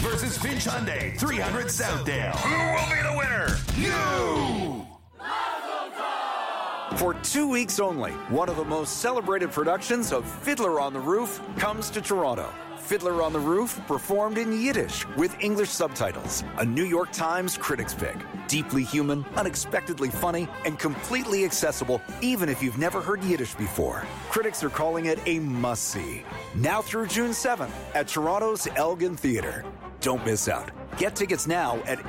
versus Finch Hyundai, 300 Southdale. Who will be the winner? You! For 2 weeks only, one of the most celebrated productions of Fiddler on the Roof comes to Toronto. Fiddler on the Roof, performed in Yiddish with English subtitles. A New York Times critics pick. Deeply human, unexpectedly funny, and completely accessible even if you've never heard Yiddish before. Critics are calling it a must-see. Now through June 7th at Toronto's Elgin Theatre. Don't miss out. Get tickets now at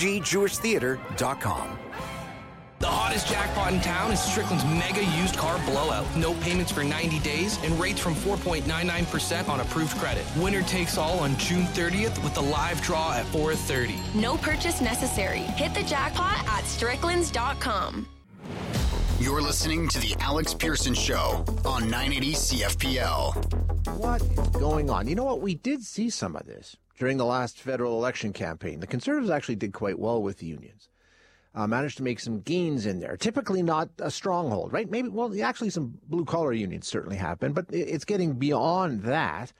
hgjewishtheatre.com. The hottest jackpot in town is Strickland's mega used car blowout. No payments for 90 days and rates from 4.99% on approved credit. Winner takes all on June 30th with the live draw at 4:30. No purchase necessary. Hit the jackpot at stricklands.com. You're listening to The Alex Pearson Show on 980 CFPL. What is going on? You know what? We did see some of this during the last federal election campaign. The Conservatives actually did quite well with the unions. Managed to make some gains in there. Typically not a stronghold, right? Maybe, well, actually some blue-collar unions certainly have been, but it's getting beyond that.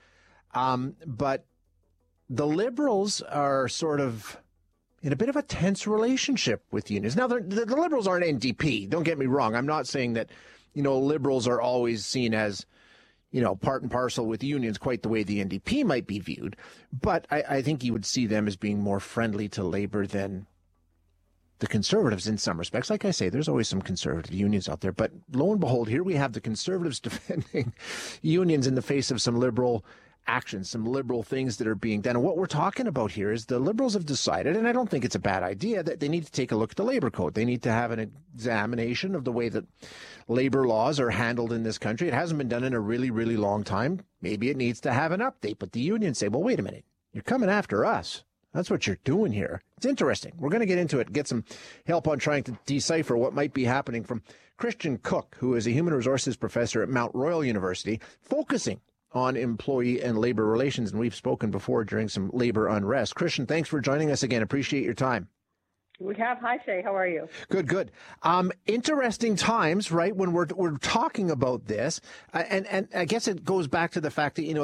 But the Liberals are sort of in a bit of a tense relationship with unions. Now, the Liberals aren't NDP. Don't get me wrong. I'm not saying that, Liberals are always seen as, part and parcel with unions, quite the way the NDP might be viewed. But I think you would see them as being more friendly to Labour than the Conservatives in some respects. Like I say, there's always some Conservative unions out there. But lo and behold, here we have the Conservatives defending unions in the face of some Liberal actions, some Liberal things that are being done. And what we're talking about here is the Liberals have decided, and I don't think it's a bad idea, that they need to take a look at the Labour Code. They need to have an examination of the way that Labour laws are handled in this country. It hasn't been done in a really, really long time. Maybe it needs to have an update. But the unions say, well, wait a minute. You're coming after us. That's what you're doing here. It's interesting. We're going to get into it, get some help on trying to decipher what might be happening from Christian Cook, who is a human resources professor at Mount Royal University, focusing on employee and labor relations. And we've spoken before during some labor unrest. Christian, thanks for joining us again. Appreciate your time. We have. Hi, Shay. How are you? Good. Interesting times, right, when we're talking about this. And I guess it goes back to the fact that,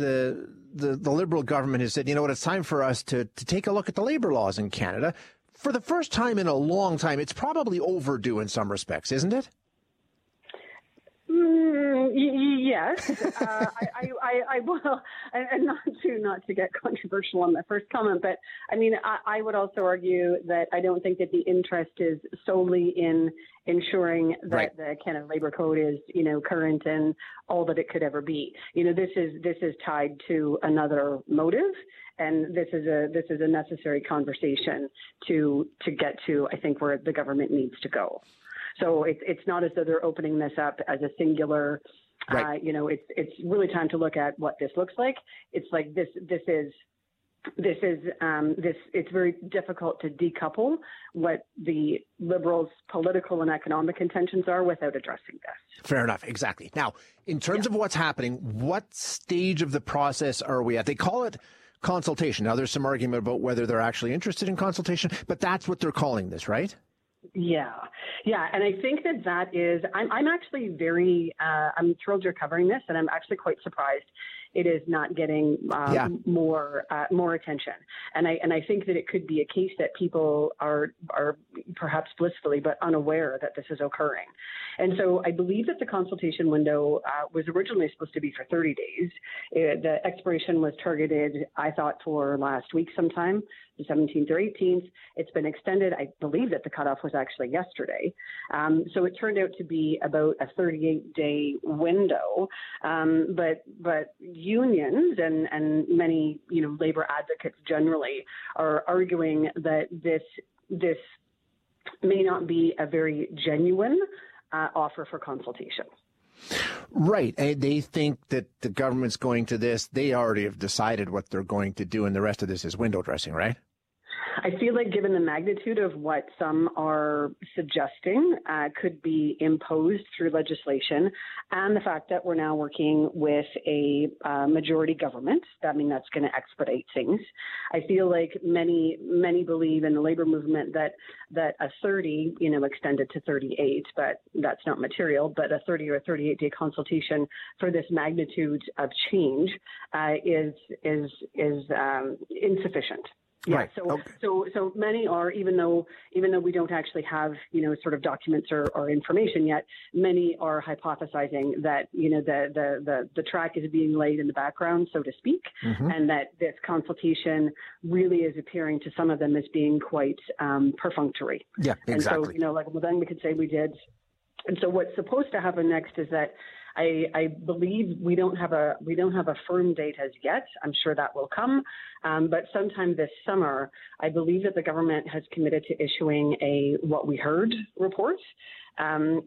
the Liberal government has said, it's time for us to take a look at the labor laws in Canada. For the first time in a long time, it's probably overdue in some respects, isn't it? Yes, I will, and not to get controversial on the first comment, but I would also argue that I don't think that the interest is solely in ensuring that the Canada Labour Code is, current and all that it could ever be. This is tied to another motive. And this is a necessary conversation to get to, I think, where the government needs to go. So it's not as though they're opening this up as a singular. Right. It's really time to look at what this looks like. It's like this is it's very difficult to decouple what the Liberals' political and economic intentions are without addressing this. Fair enough. Exactly. Now, in terms of what's happening, what stage of the process are we at? They call it consultation. Now, there's some argument about whether they're actually interested in consultation, but that's what they're calling this, right? Yeah. And I think that is, I'm actually I'm thrilled you're covering this, and I'm actually quite surprised it is not getting more attention. And I think that it could be a case that people are perhaps blissfully but unaware that this is occurring. And so I believe that the consultation window was originally supposed to be for 30 days. The expiration was targeted, I thought, for last week sometime, the 17th or 18th. It's been extended. I believe that the cutoff was actually yesterday. So it turned out to be about a 38-day window. But unions and many, labor advocates generally are arguing that this may not be a very genuine offer for consultation. Right. And they think that the government's going to this. They already have decided what they're going to do, and the rest of this is window dressing, right? I feel like given the magnitude of what some are suggesting could be imposed through legislation, and the fact that we're now working with a majority government, that's going to expedite things. I feel like many believe in the labor movement that a 30, extended to 38, but that's not material, but a 30 or 38-day consultation for this magnitude of change is insufficient. Yeah. Right. So many are, even though we don't actually have, sort of documents or information yet, many are hypothesizing that, the track is being laid in the background, so to speak, and that this consultation really is appearing to some of them as being quite perfunctory. Yeah, exactly. And so, then we could say we did. And so what's supposed to happen next is that I believe we don't have a firm date as yet. I'm sure that will come, but sometime this summer, I believe that the government has committed to issuing a What We Heard report, and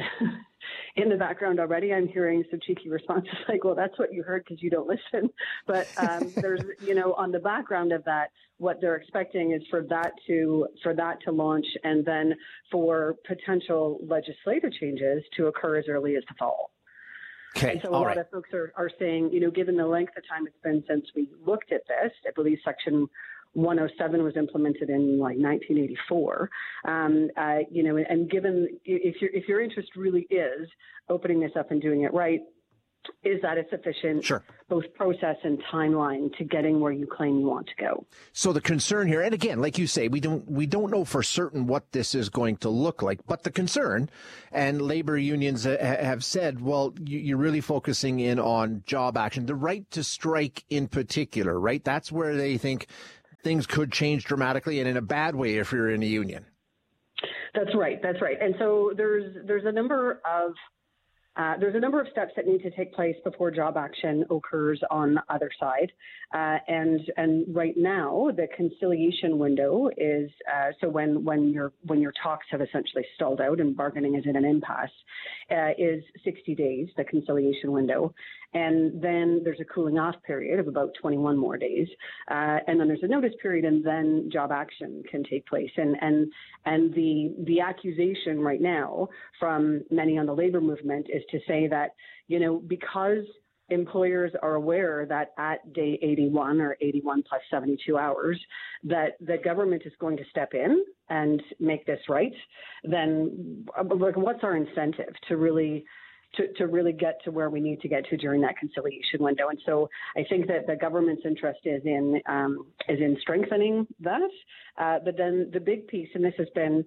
in the background already, I'm hearing some cheeky responses like, "Well, that's what you heard because you don't listen." But there's, on the background of that, what they're expecting is for that to launch, and then for potential legislative changes to occur as early as the fall. Okay. And so a lot of folks are saying, given the length of time it's been since we looked at this, I believe Section 107 was implemented in 1984. And given if your interest really is opening this up and doing it right, is that a sufficient both process and timeline to getting where you claim you want to go? So the concern here, and again, like you say, we don't know for certain what this is going to look like, but the concern, and labor unions have said, well, you're really focusing in on job action, the right to strike in particular, right? That's where they think things could change dramatically and in a bad way if you're in a union. That's right. And so there's a number of steps that need to take place before job action occurs on the other side. And right now, the conciliation window is so when your talks have essentially stalled out and bargaining is in an impasse, is 60 days, the conciliation window. And then there's a cooling off period of about 21 more days. And then there's a notice period, and then job action can take place. And the accusation right now from many on the labor movement is to say that, because employers are aware that at day 81 or 81 plus 72 hours, that the government is going to step in and make this right, then what's our incentive to really get to where we need to get to during that conciliation window? And so I think that the government's interest is in strengthening that. But then the big piece, and this has been,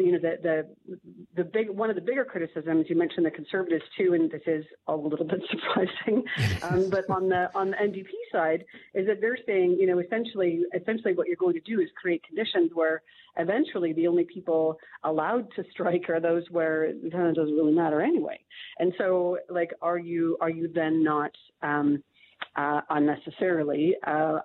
the big one of the bigger criticisms, you mentioned the Conservatives too, and this is a little bit surprising. But on the NDP side, is that they're saying, essentially what you're going to do is create conditions where eventually the only people allowed to strike are those where it doesn't really matter anyway. And so, are you then not unnecessarily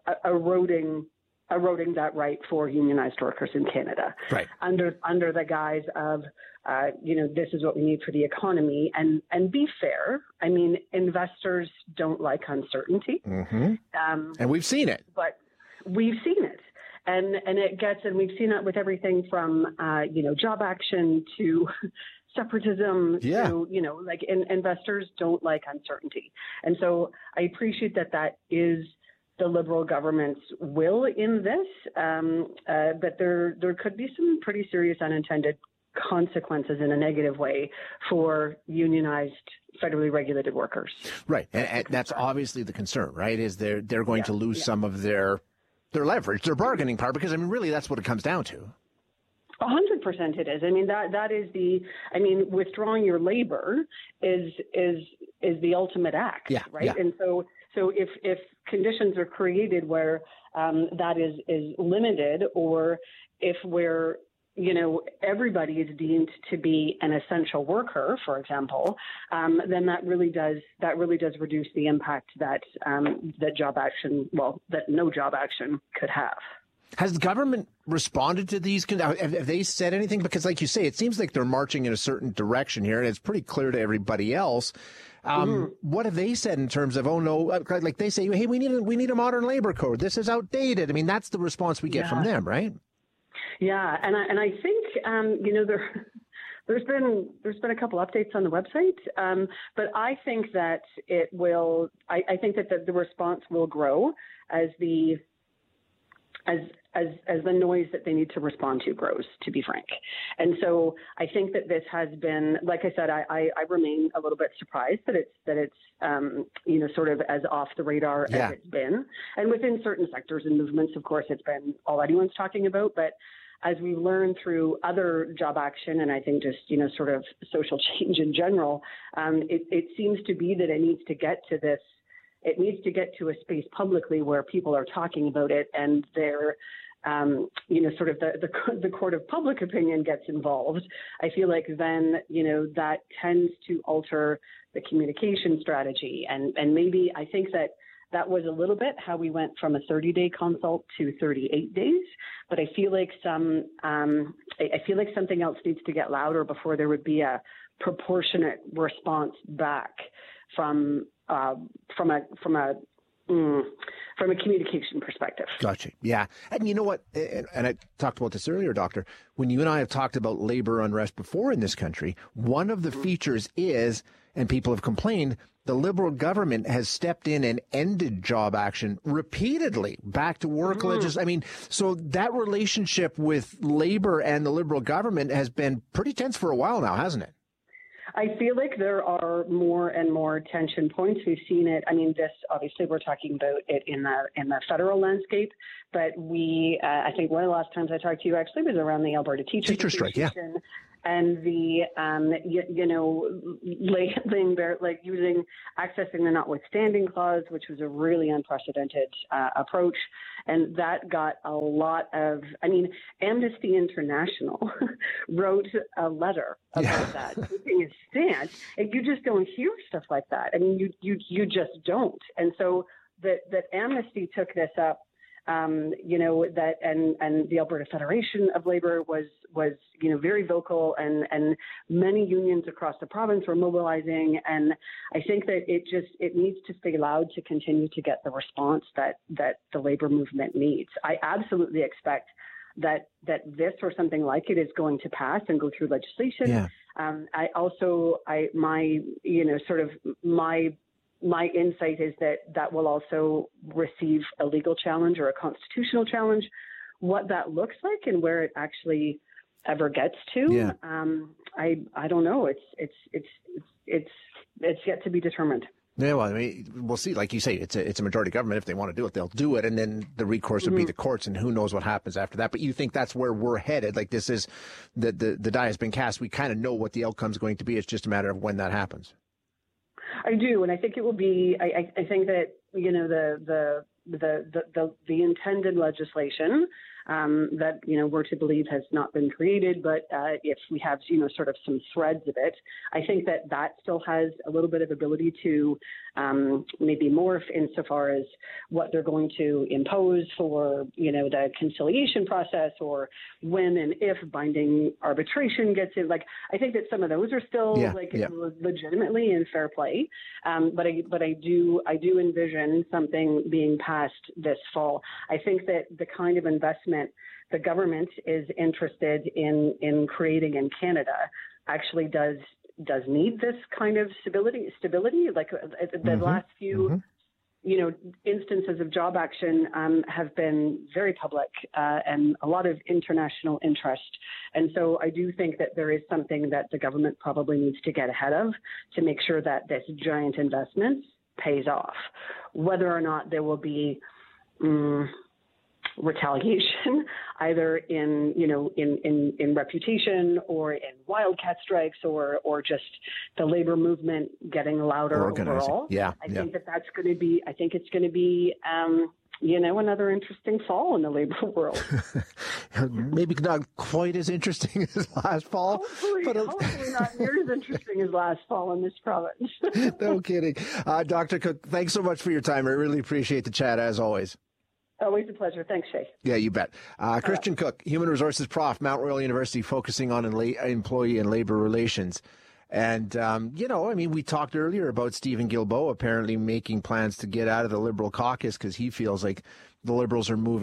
eroding that right for unionized workers in Canada, right? Under the guise of, this is what we need for the economy. And be fair, I mean, investors don't like uncertainty. And we've seen it. But we've seen it. And we've seen that with everything from, job action to separatism. Yeah. To, investors don't like uncertainty. And so I appreciate that is the Liberal government's will in this, but there could be some pretty serious unintended consequences in a negative way for unionized, federally regulated workers. Right, and that's obviously the concern, right? Is they're going to lose some of their leverage, their bargaining power, because really that's what it comes down to. 100% it is. I mean, that is withdrawing your labor is the ultimate act, right? Yeah. And so if conditions are created where that is limited, or if everybody is deemed to be an essential worker, for example, then that really does reduce the impact that no job action could have. Has the government responded to these? Have they said anything? Because like you say, it seems like they're marching in a certain direction here, and it's pretty clear to everybody else. What have they said in terms of, oh, no, like they say, hey, we need a modern labor code. This is outdated. I mean, that's the response we get from them, right? Yeah, and I think there's been a couple updates on the website, but I think that it will. I think that the response will grow as the noise that they need to respond to grows, to be frank. And so I think that this has been, like I said, I remain a little bit surprised that it's sort of as off the radar as it's been. And within certain sectors and movements, of course, it's been all anyone's talking about. But as we've learned through other job action and I think just, sort of social change in general, it seems to be that it needs to get to this. It needs to get to a space publicly where people are talking about it and they're, sort of the court of public opinion gets involved. I feel like then, that tends to alter the communication strategy. And maybe I think that was a little bit how we went from a 30-day consult to 38 days. But I feel like something else needs to get louder before there would be a proportionate response back from a communication perspective. Gotcha. Yeah. And you know what? And I talked about this earlier, Doctor. When you and I have talked about labor unrest before in this country, one of the features is, and people have complained, the Liberal government has stepped in and ended job action repeatedly. Back to work legislation. So that relationship with labor and the Liberal government has been pretty tense for a while now, hasn't it? I feel like there are more and more tension points. We've seen it. This obviously we're talking about it in the federal landscape, but I think one of the last times I talked to you actually was around the Alberta Teacher Strike, yeah. And the, laying bare, like accessing the notwithstanding clause, which was a really unprecedented approach. And that got a lot of, Amnesty International wrote a letter about that, taking a stance, and you just don't hear stuff like that. You just don't. And so that Amnesty took this up, that and the Alberta Federation of Labor was very vocal, and many unions across the province were mobilizing. And I think that it needs to stay loud to continue to get the response that the labor movement needs. I absolutely expect that this or something like it is going to pass and go through legislation. Yeah. My insight is that will also receive a legal challenge or a constitutional challenge. What that looks like and where it actually ever gets to, I don't know. It's yet to be determined. Yeah, well, we'll see. Like you say, it's a majority government. If they want to do it, they'll do it, and then the recourse would be the courts, and who knows what happens after that. But you think that's where we're headed? Like this is the die has been cast. We kind of know what the outcome's going to be. It's just a matter of when that happens. I do, and I think it will be. I think that the intended legislation that we're to believe has not been created, but if we have sort of some threads of it, I think that still has a little bit of ability to maybe morph insofar as what they're going to impose for the conciliation process, or when and if binding arbitration gets in. Like, I think that some of those are still legitimately in fair play, but I do envision something being passed this fall. I think that the kind of investment the government is interested in creating in Canada actually does need this kind of stability. Like the last few, instances of job action have been very public and a lot of international interest. And so I do think that there is something that the government probably needs to get ahead of to make sure that this giant investment pays off. Whether or not there will be retaliation, either in reputation or in wildcat strikes or just the labor movement getting louder overall. I think that's going to be. I think it's going to be. Another interesting fall in the labor world. Maybe not quite as interesting as last fall. Hopefully not near as interesting as last fall in this province. No kidding. Dr. Cook, thanks so much for your time. I really appreciate the chat, as always. Always a pleasure. Thanks, Shay. Yeah, you bet. Christian Cook, Human Resources Prof, Mount Royal University, focusing on employee and labor relations. And, we talked earlier about Stephen Guilbeault apparently making plans to get out of the Liberal caucus because he feels like the Liberals are moving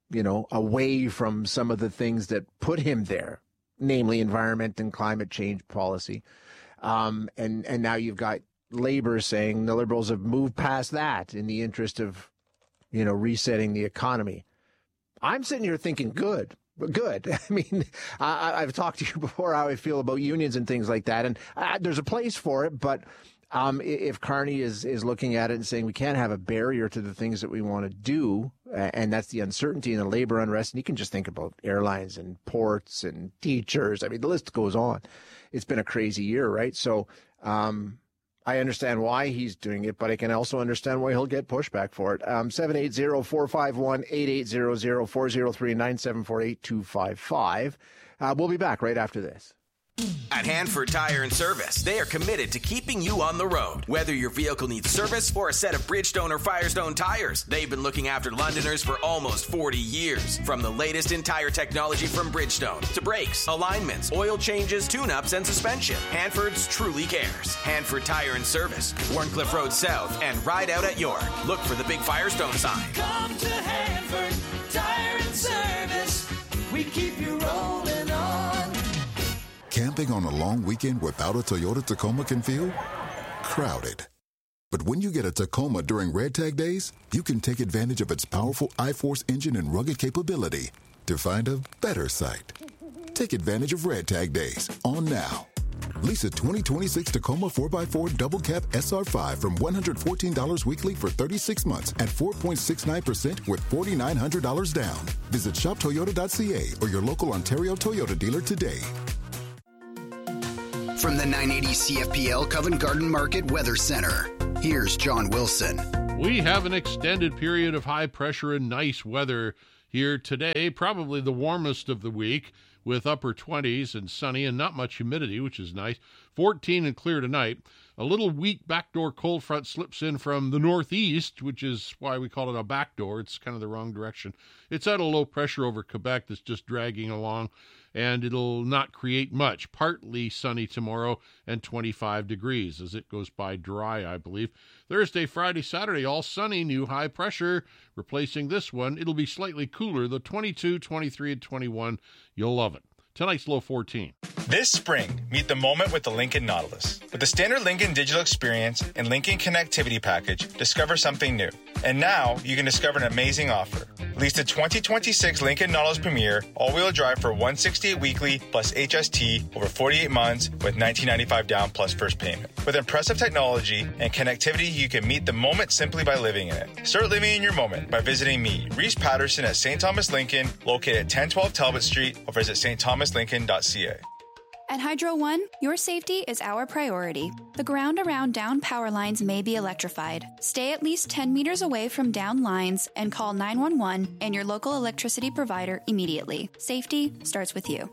away from some of the things that put him there, namely environment and climate change policy. And now you've got Labor saying the Liberals have moved past that in the interest of, resetting the economy. I'm sitting here thinking good. I mean, I've talked to you before how I feel about unions and things like that, and there's a place for it, but if Carney is looking at it and saying we can't have a barrier to the things that we want to do, and that's the uncertainty and the labor unrest, and you can just think about airlines and ports and teachers. I mean, the list goes on. It's been a crazy year, right? So I understand why he's doing it, but I can also understand why he'll get pushback for it. 780-451-8800, 403-974-8255. We'll be back right after this. At Hanford Tire and Service, they are committed to keeping you on the road. Whether your vehicle needs service or a set of Bridgestone or Firestone tires, they've been looking after Londoners for almost 40 years. From the latest in tire technology from Bridgestone to brakes, alignments, oil changes, tune-ups, and suspension, Hanford's truly cares. Hanford Tire and Service, Warncliffe Road South, and Ride Out at York. Look for the big Firestone sign. Come to Hanford Tire and Service. We keep you rolling on. Camping on a long weekend without a Toyota Tacoma can feel crowded. But when you get a Tacoma during Red Tag Days, you can take advantage of its powerful iForce engine and rugged capability to find a better site. Take advantage of Red Tag Days on now. Lease a 2026 Tacoma 4x4 Double Cab SR5 from $114 weekly for 36 months at 4.69% with $4,900 down. Visit shoptoyota.ca or your local Ontario Toyota dealer today. From the 980 CFPL Covent Garden Market Weather Center, here's John Wilson. We have an extended period of high pressure and nice weather here today, probably the warmest of the week, with upper 20s and sunny and not much humidity, which is nice. 14 and clear tonight. A little weak backdoor cold front slips in from the northeast, which is why we call it a backdoor. It's kind of the wrong direction. It's at a low pressure over Quebec that's just dragging along, and it'll not create much. Partly sunny tomorrow and 25 degrees as it goes by dry, I believe. Thursday, Friday, Saturday, all sunny, new high pressure replacing this one. It'll be slightly cooler, the 22, 23, and 21. You'll love it. Tonight's low 14. This spring, meet the moment with the Lincoln Nautilus. With the standard Lincoln digital experience and Lincoln connectivity package, discover something new. And now, you can discover an amazing offer. Lease the 2026 Lincoln Nautilus Premier all-wheel drive for $168 weekly plus HST over 48 months with $19.95 down plus first payment. With impressive technology and connectivity, you can meet the moment simply by living in it. Start living in your moment by visiting me, Reese Patterson at St. Thomas Lincoln, located at 1012 Talbot Street, or visit stthomaslincoln.ca. At Hydro One, your safety is our priority. The ground around down power lines may be electrified. Stay at least 10 meters away from down lines and call 911 and your local electricity provider immediately. Safety starts with you.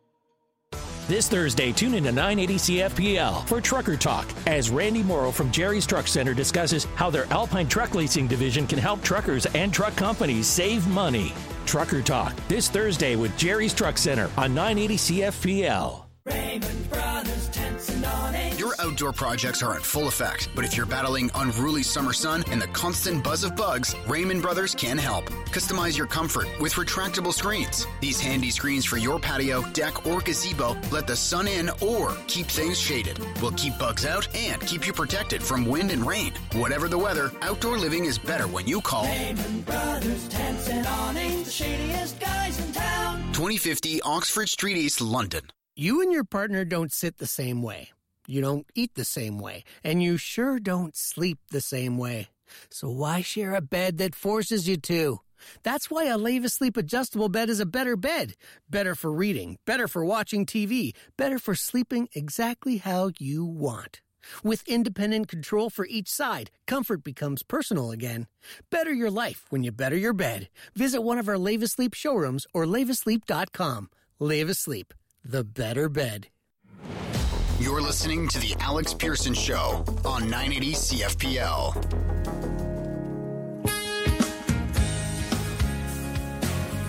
This Thursday, tune in to 980 CFPL for Trucker Talk as Randy Morrow from Jerry's Truck Center discusses how their Alpine Truck Leasing division can help truckers and truck companies save money. Trucker Talk this Thursday with Jerry's Truck Center on 980 CFPL. Raymond Brothers Tents and Awnings. Your outdoor projects are in full effect, but if you're battling unruly summer sun and the constant buzz of bugs, Raymond Brothers can help. Customize your comfort with retractable screens. These handy screens for your patio, deck, or gazebo let the sun in or keep things shaded. Will keep bugs out and keep you protected from wind and rain. Whatever the weather, outdoor living is better when you call Raymond Brothers Tents and Awnings, the shadiest guys in town. 2050 Oxford Street East, London. You and your partner don't sit the same way. You don't eat the same way. And you sure don't sleep the same way. So why share a bed that forces you to? That's why a Leva Sleep adjustable bed is a better bed. Better for reading, better for watching TV, better for sleeping exactly how you want. With independent control for each side, comfort becomes personal again. Better your life when you better your bed. Visit one of our Leva Sleep showrooms or levasleep.com. Leva Sleep. The better bed. You're listening to The Alex Pearson Show on 980 CFPL.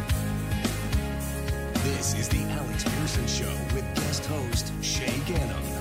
This is The Alex Pearson Show with guest host Shay Gannum.